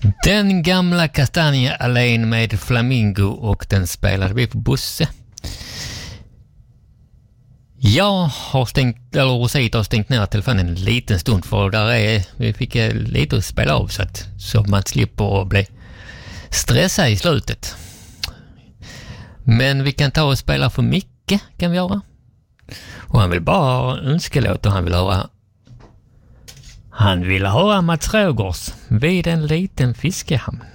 Den gamla kastanjeallén med flamingo, och den spelade vi på Bosse. Jag har Rosita har stängt ner telefonen en liten stund, för vi fick lite att spela av så man slipper att bli stressad i slutet. Men vi kan ta och spela för Micke, kan vi göra. Och han vill bara ha önskelåt, och han vill höra Mats Rogers Vid en liten fiskehamn.